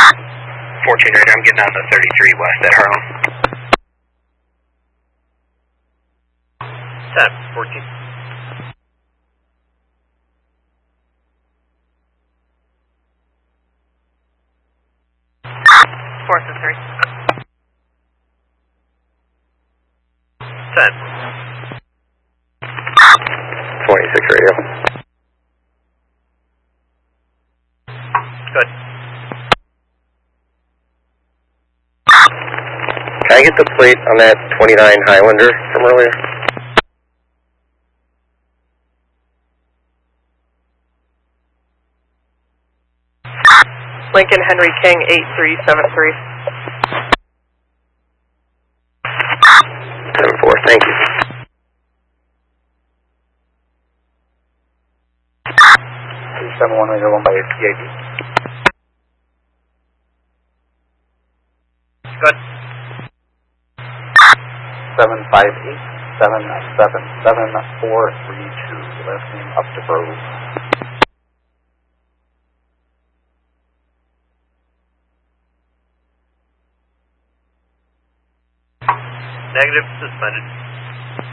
14 radar, I'm getting on the 33 west at Harlem. 10, 14. Fourth and 3. 10. 26 radio. Good. Can I get the plate on that 29 Highlander from earlier? Lincoln Henry King 8373. 74, thank you. 371 radio 1 by PID. Good. 758-777-432, last name up to Grove. Negative, suspended.